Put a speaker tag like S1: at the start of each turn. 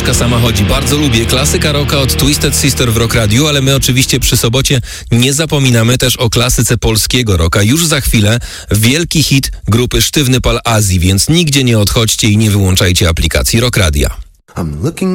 S1: książka sama chodzi. Bardzo lubię klasyka rocka od Twisted Sister w Rock Radio, ale my oczywiście przy Sobocie nie zapominamy też o klasyce polskiego rocka. Już za chwilę wielki hit grupy Sztywny Pal Azji, więc nigdzie nie odchodźcie i nie wyłączajcie aplikacji Rock Radia.